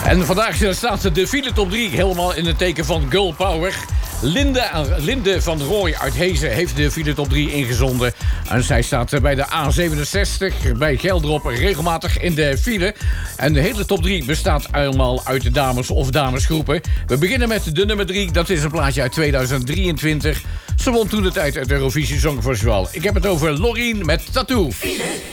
En vandaag staat de file top 3 helemaal in het teken van Girl Power. Linde van Rooij uit Hezen heeft de file top 3 ingezonden. En zij staat bij de A67 bij Geldrop regelmatig in de file. En de hele top 3 bestaat allemaal uit de dames of damesgroepen. We beginnen met de nummer 3. Dat is een plaatje uit 2023. Ze won toen de tijd het Eurovisie Songfestival. Ik heb het over Loreen met Tattoo.